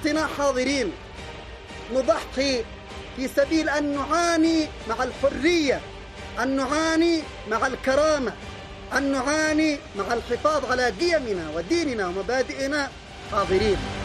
مواطنة حاضرين، نضحي في سبيل أن نعاني مع الحرية، أن نعاني مع الكرامة، أن نعاني مع الحفاظ على قيمنا وديننا ومبادئنا حاضرين.